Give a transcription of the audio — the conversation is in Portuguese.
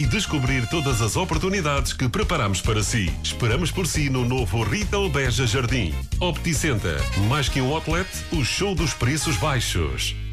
e descobrir todas as oportunidades que preparamos para si. Esperamos por si no novo Retail Beja Jardim. Opticenta, mais que um outlet, o show dos preços baixos.